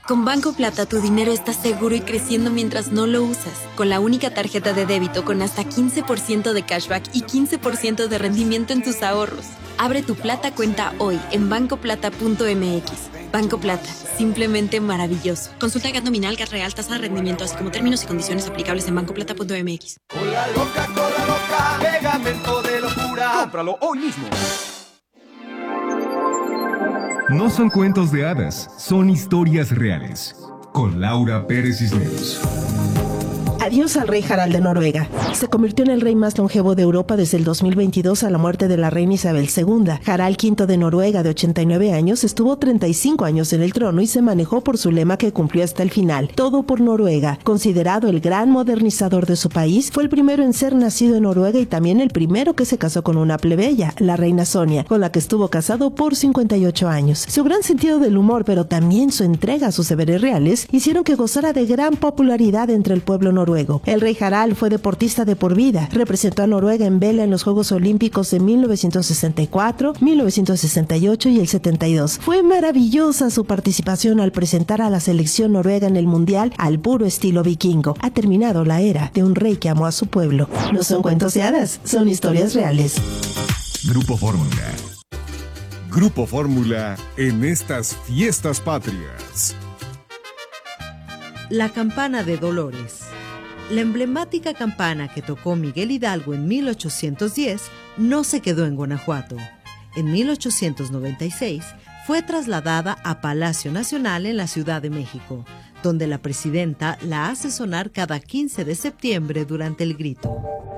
Con Banco Plata tu dinero está seguro y creciendo mientras no lo usas. Con la única tarjeta de débito con hasta 15% de cashback y 15% de rendimiento en tus ahorros. Abre tu Plata cuenta hoy en bancoplata.mx. Banco Plata, simplemente maravilloso. Consulta GAT nominal, GAT real, tasa de rendimiento, así como términos y condiciones aplicables en bancoplata.mx. Cola loca, pegamento de locura. Cómpralo hoy mismo. No son cuentos de hadas, son historias reales. Con Laura Pérez Cisneros. Adiós al rey Harald de Noruega. Se convirtió en el rey más longevo de Europa desde el 2022 a la muerte de la reina Isabel II. Harald V de Noruega, de 89 años, estuvo 35 años en el trono y se manejó por su lema que cumplió hasta el final: todo por Noruega. Considerado el gran modernizador de su país, fue el primero en ser nacido en Noruega y también el primero que se casó con una plebeya, la reina Sonia, con la que estuvo casado por 58 años. Su gran sentido del humor, pero también su entrega a sus deberes reales, hicieron que gozara de gran popularidad entre el pueblo noruego. El rey Harald fue deportista de por vida. Representó a Noruega en vela en los Juegos Olímpicos de 1964, 1968 y el 72. Fue maravillosa su participación al presentar a la selección noruega en el Mundial al puro estilo vikingo. Ha terminado la era de un rey que amó a su pueblo. No son cuentos de hadas, son historias reales. Grupo Fórmula. Grupo Fórmula en estas fiestas patrias. La campana de Dolores. La emblemática campana que tocó Miguel Hidalgo en 1810 no se quedó en Guanajuato. En 1896 fue trasladada a Palacio Nacional en la Ciudad de México, donde la presidenta la hace sonar cada 15 de septiembre durante el grito.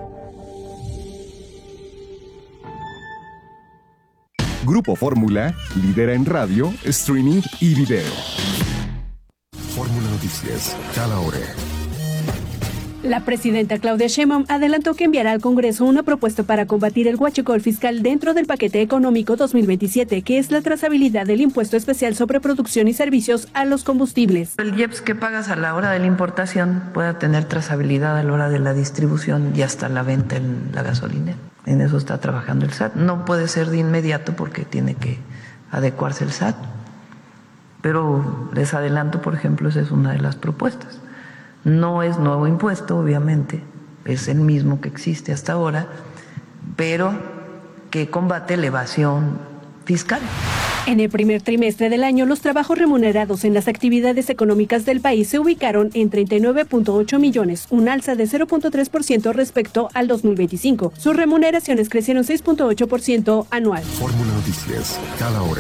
Grupo Fórmula lidera en radio, streaming y video. Fórmula Noticias, cada hora. La presidenta Claudia Sheinbaum adelantó que enviará al Congreso una propuesta para combatir el huachicol fiscal dentro del paquete económico 2027, que es la trazabilidad del impuesto especial sobre producción y servicios a los combustibles. El IEPS que pagas a la hora de la importación pueda tener trazabilidad a la hora de la distribución y hasta la venta en la gasolina. En eso está trabajando el SAT. No puede ser de inmediato porque tiene que adecuarse el SAT. Pero les adelanto, por ejemplo, esa es una de las propuestas. No es nuevo impuesto, obviamente, es el mismo que existe hasta ahora, pero que combate la evasión fiscal. En el primer trimestre del año, los trabajos remunerados en las actividades económicas del país se ubicaron en 39.8 millones, un alza de 0.3% respecto al 2025. Sus remuneraciones crecieron 6.8% anual. Fórmula Noticias, cada hora.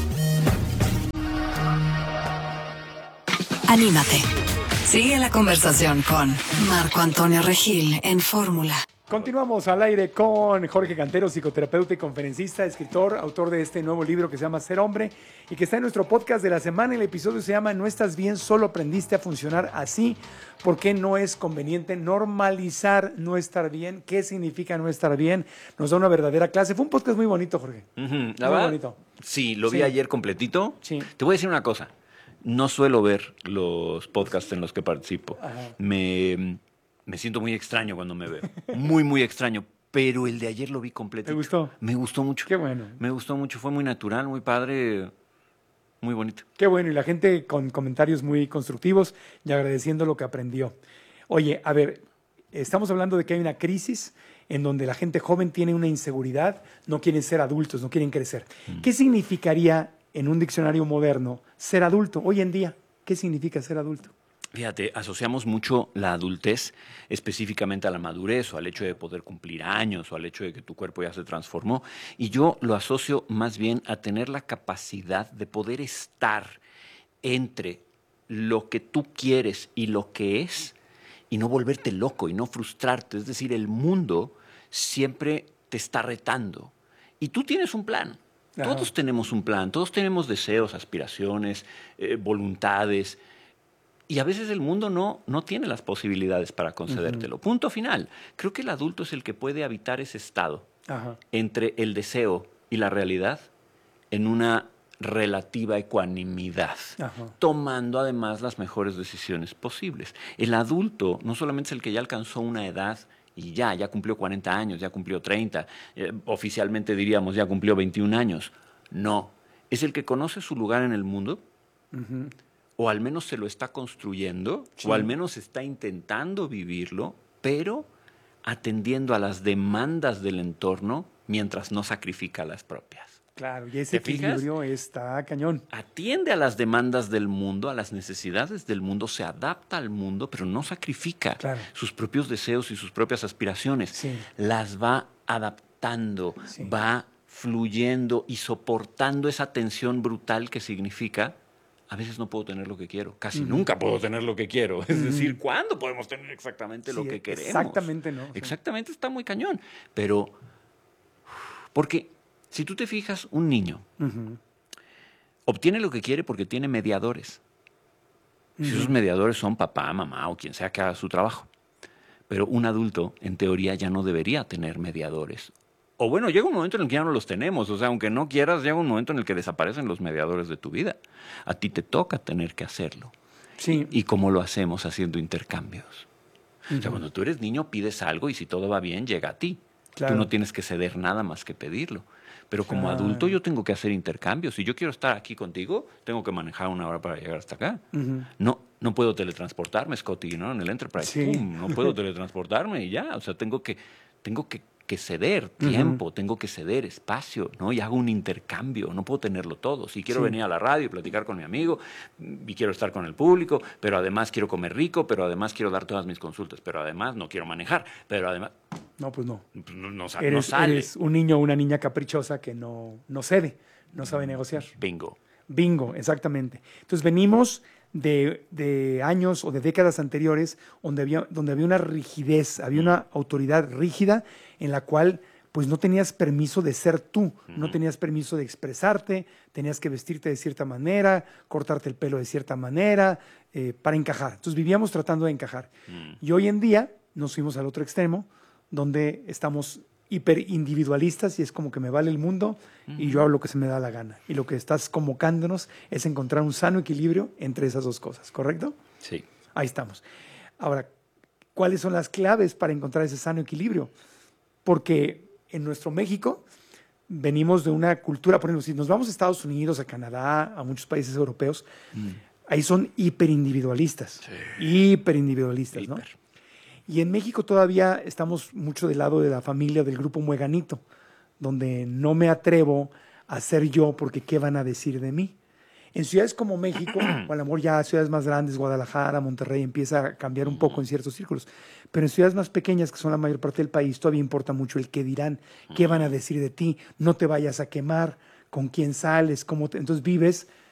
Anímate. Sigue la conversación con Marco Antonio Regil en Fórmula. Continuamos al aire con Jorge Cantero, psicoterapeuta y conferencista, escritor, autor de este nuevo libro que se llama Ser Hombre y que está en nuestro podcast de la semana. El episodio se llama No estás bien, solo aprendiste a funcionar así. ¿Por qué no es conveniente normalizar no estar bien? ¿Qué significa no estar bien? Nos da una verdadera clase. Fue un podcast muy bonito, Jorge. Muy bonito. Sí, lo vi ayer completito. Sí. Te voy a decir una cosa. No suelo ver los podcasts en los que participo. Me siento muy extraño cuando me veo. Muy, muy extraño. Pero el de ayer lo vi completito. ¿Te gustó? Me gustó mucho. Qué bueno. Me gustó mucho. Fue muy natural, muy padre, muy bonito. Qué bueno. Y la gente con comentarios muy constructivos y agradeciendo lo que aprendió. Oye, a ver, estamos hablando de que hay una crisis en donde la gente joven tiene una inseguridad, no quieren ser adultos, no quieren crecer. ¿Qué significaría en un diccionario moderno ser adulto hoy en día? ¿Qué significa ser adulto? Fíjate, asociamos mucho la adultez específicamente a la madurez o al hecho de poder cumplir años o al hecho de que tu cuerpo ya se transformó. Y yo lo asocio más bien a tener la capacidad de poder estar entre lo que tú quieres y lo que es y no volverte loco y no frustrarte. Es decir, el mundo siempre te está retando y tú tienes un plan. Todos tenemos un plan, todos tenemos deseos, aspiraciones, voluntades, y a veces el mundo no tiene las posibilidades para concedértelo. Punto final. Creo que el adulto es el que puede habitar ese estado entre el deseo y la realidad en una relativa ecuanimidad, tomando además las mejores decisiones posibles. El adulto no solamente es el que ya alcanzó una edad y ya cumplió 40 años, ya cumplió 30, oficialmente diríamos ya cumplió 21 años. No, es el que conoce su lugar en el mundo, o al menos se lo está construyendo, Sí. o al menos está intentando vivirlo, pero atendiendo a las demandas del entorno mientras no sacrifica las propias. Claro, y ese ¿Te fijas? equilibrio está cañón. Atiende a las demandas del mundo, a las necesidades del mundo, se adapta al mundo, pero no sacrifica Claro. sus propios deseos y sus propias aspiraciones. Sí. Las va adaptando, Sí. va fluyendo y soportando esa tensión brutal que significa: a veces no puedo tener lo que quiero, casi nunca puedo tener lo que quiero. Es decir, ¿cuándo podemos tener exactamente lo Sí, que queremos? exactamente, ¿no? Sí. Exactamente, está muy cañón. Pero, porque si tú te fijas, un niño Ujú. obtiene lo que quiere porque tiene mediadores. Si esos mediadores son papá, mamá o quien sea que haga su trabajo. Pero un adulto, en teoría, ya no debería tener mediadores. O bueno, llega un momento en el que ya no los tenemos. O sea, aunque no quieras, llega un momento en el que desaparecen los mediadores de tu vida. A ti te toca tener que hacerlo. Sí. ¿Y cómo lo hacemos? Haciendo intercambios. O sea, Ujú. cuando tú eres niño, pides algo y si todo va bien, llega a ti. Claro. Tú no tienes que ceder nada más que pedirlo. Pero como Claro. adulto yo tengo que hacer intercambios. Si yo quiero estar aquí contigo, tengo que manejar 1 hora para llegar hasta acá. Ujú. No puedo teletransportarme, Scotty, ¿no? En el Enterprise. Sí. ¡Pum! No puedo teletransportarme y ya. O sea, tengo que ceder tiempo, tengo que ceder espacio, ¿no? Y hago un intercambio, no puedo tenerlo todo. Si quiero Sí. venir a la radio y platicar con mi amigo, y quiero estar con el público, pero además quiero comer rico, pero además quiero dar todas mis consultas, pero además no quiero manejar, pero además No, pues no. no Eres, sale. eres un niño o una niña caprichosa que no cede, no sabe negociar. Bingo. Bingo, exactamente. Entonces venimos de años o de décadas anteriores donde había una rigidez, había una autoridad rígida en la cual pues no tenías permiso de ser tú, no tenías permiso de expresarte, tenías que vestirte de cierta manera, cortarte el pelo de cierta manera, para encajar. Entonces vivíamos tratando de encajar. Y hoy en día nos fuimos al otro extremo, donde estamos hiperindividualistas y es como que me vale el mundo y yo hago lo que se me da la gana. Y lo que estás convocándonos es encontrar un sano equilibrio entre esas dos cosas, ¿correcto? Sí. Ahí estamos. Ahora, ¿cuáles son las claves para encontrar ese sano equilibrio? Porque en nuestro México venimos de una cultura, por ejemplo, si nos vamos a Estados Unidos, a Canadá, a muchos países europeos, ahí son hiperindividualistas. Hiperindividualistas, ¿no? Hiper. Y en México todavía estamos mucho del lado de la familia del grupo Mueganito, donde no me atrevo a ser yo porque ¿qué van a decir de mí? En ciudades como México, o a lo mejor ya ciudades más grandes, Guadalajara, Monterrey, empieza a cambiar un poco en ciertos círculos. Pero en ciudades más pequeñas, que son la mayor parte del país, todavía importa mucho el qué dirán, qué van a decir de ti, no te vayas a quemar, con quién sales, cómo te... Entonces vives